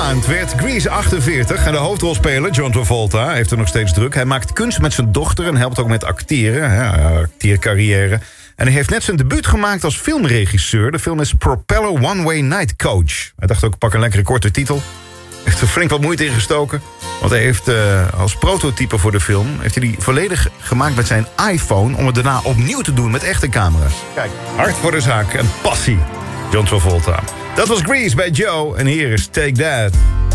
maand werd Grease 48 en de hoofdrolspeler John Travolta heeft er nog steeds druk. Hij maakt kunst met zijn dochter en helpt ook met acteren, acteercarrière. En hij heeft net zijn debuut gemaakt als filmregisseur. De film is Propeller One Way Night Coach. Hij dacht ook, pak een lekkere korte titel. Heeft er flink wat moeite in gestoken. Want hij heeft als prototype voor de film heeft hij die volledig gemaakt met zijn iPhone om het daarna opnieuw te doen met echte camera's. Kijk, hard voor de zaak en passie. John Travolta. Dat was Grease bij Joe en hier is Take That.